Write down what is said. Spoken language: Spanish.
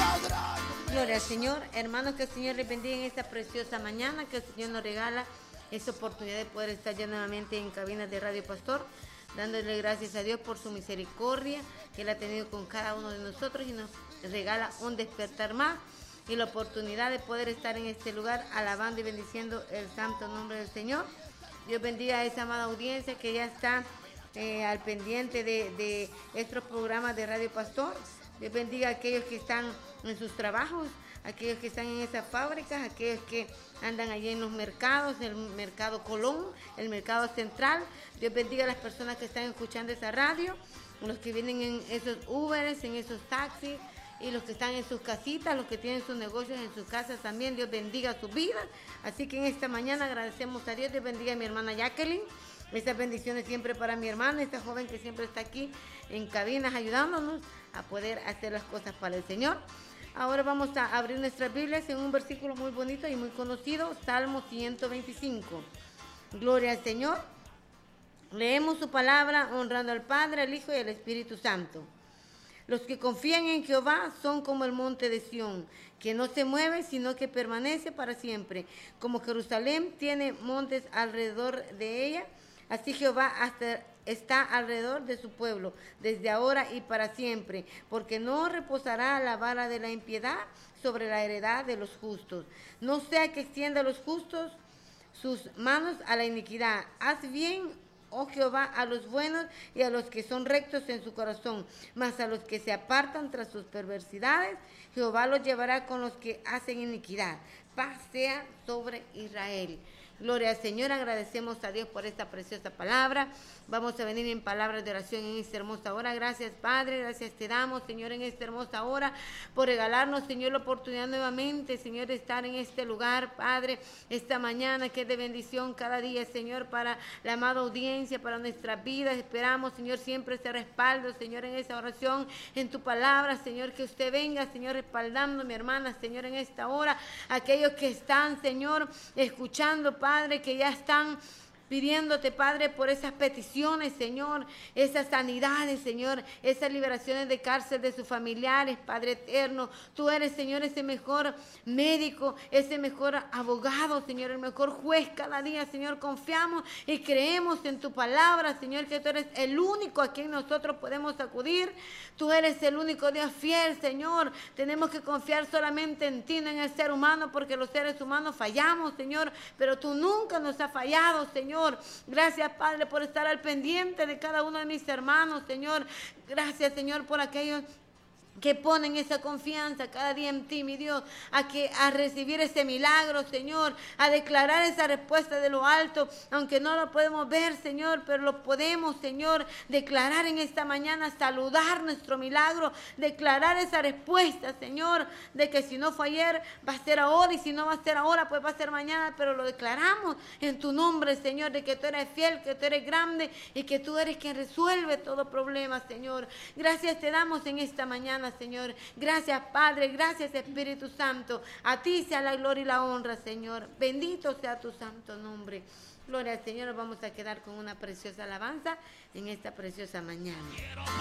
Gloria al Señor. Hermanos, que el Señor les bendiga en esta preciosa mañana, que el Señor nos regala esta oportunidad de poder estar ya nuevamente en cabinas de Radio Pastor, dándole gracias a Dios por su misericordia que Él ha tenido con cada uno de nosotros y nos regala un despertar más y la oportunidad de poder estar en este lugar alabando y bendiciendo el santo nombre del Señor. Dios bendiga a esa amada audiencia que ya está al pendiente de estos programas de Radio Pastor. Dios bendiga a aquellos que están en sus trabajos, aquellos que están en esas fábricas, aquellos que andan allí en los mercados, el mercado Colón, el mercado central. Dios bendiga a las personas que están escuchando esa radio, los que vienen en esos Uberes, en esos taxis, y los que están en sus casitas, los que tienen sus negocios en sus casas también. Dios bendiga sus vidas. Así que en esta mañana agradecemos a Dios. Dios bendiga a mi hermana Jacqueline. Estas bendiciones siempre para mi hermana, esta joven que siempre está aquí en cabinas ayudándonos a poder hacer las cosas para el Señor. Ahora vamos a abrir nuestras Biblias en un versículo muy bonito y muy conocido, Salmo 125. Gloria al Señor. Leemos su palabra honrando al Padre, al Hijo y al Espíritu Santo. Los que confían en Jehová son como el monte de Sión, que no se mueve, sino que permanece para siempre. Como Jerusalén tiene montes alrededor de ella, así Jehová está alrededor de su pueblo, desde ahora y para siempre, porque no reposará la vara de la impiedad sobre la heredad de los justos. No sea que extienda a los justos sus manos a la iniquidad. Haz bien, oh Jehová, a los buenos y a los que son rectos en su corazón, mas a los que se apartan tras sus perversidades, Jehová los llevará con los que hacen iniquidad. Paz sea sobre Israel. Gloria al Señor, agradecemos a Dios por esta preciosa palabra. Vamos a venir en palabras de oración en esta hermosa hora. Gracias, Padre, gracias te damos, Señor, en esta hermosa hora, por regalarnos, Señor, la oportunidad nuevamente, Señor, de estar en este lugar, Padre, esta mañana que es de bendición cada día, Señor, para la amada audiencia, para nuestras vidas. Esperamos, Señor, siempre ese respaldo, Señor, en esa oración, en tu palabra, Señor, que usted venga, Señor, respaldando, mi hermana, Señor, en esta hora, aquellos que están, Señor, escuchando, Padre, que ya están pidiéndote, Padre, por esas peticiones, Señor, esas sanidades, Señor, esas liberaciones de cárcel de sus familiares, Padre eterno. Tú eres, Señor, ese mejor médico, ese mejor abogado, Señor, el mejor juez cada día, Señor. Confiamos y creemos en tu palabra, Señor, que tú eres el único a quien nosotros podemos acudir. Tú eres el único Dios fiel, Señor. Tenemos que confiar solamente en ti, no en el ser humano, porque los seres humanos fallamos, Señor, pero tú nunca nos has fallado, Señor. Gracias, Padre, por estar al pendiente de cada uno de mis hermanos, Señor. Gracias, Señor, por aquellos que ponen esa confianza cada día en ti, mi Dios, a recibir ese milagro, Señor, a declarar esa respuesta de lo alto, aunque no lo podemos ver, Señor, pero lo podemos, Señor, declarar en esta mañana, saludar nuestro milagro, declarar esa respuesta, Señor, de que si no fue ayer, va a ser ahora, y si no va a ser ahora, pues va a ser mañana, pero lo declaramos en tu nombre, Señor, de que tú eres fiel, que tú eres grande y que tú eres quien resuelve todo problema, Señor. Gracias te damos en esta mañana, Señor. Gracias, Padre, gracias, Espíritu Santo. A ti sea la gloria y la honra, Señor. Bendito sea tu santo nombre. Gloria al Señor. Nos vamos a quedar con una preciosa alabanza en esta preciosa mañana.